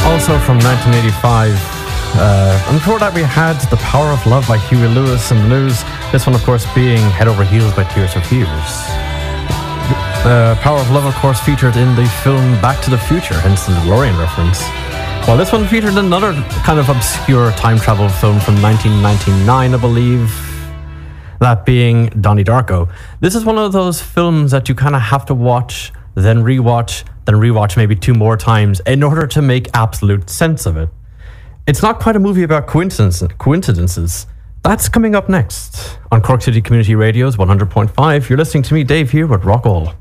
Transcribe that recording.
Also from 1985. And before that we had The Power of Love by Huey Lewis and the News. This one, of course, being Head Over Heels by Tears for Fears. Power of Love, of course, featured in the film Back to the Future, hence the DeLorean reference. While this one featured another kind of obscure time travel film from 1999, I believe, that being Donnie Darko. This is one of those films that you kind of have to watch, then rewatch maybe 2 more times in order to make absolute sense of it. It's not quite a movie about coincidences. That's coming up next on Cork City Community Radio's 100.5. You're listening to me, Dave, here with Rockall.